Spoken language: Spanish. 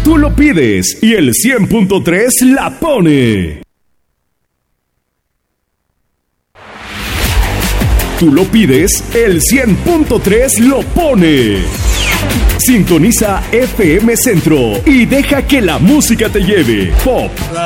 Tú lo pides y el 100.3 la pone. Tú lo pides, el 100.3 lo pone. Sintoniza FM Centro y deja que la música te lleve. Pop,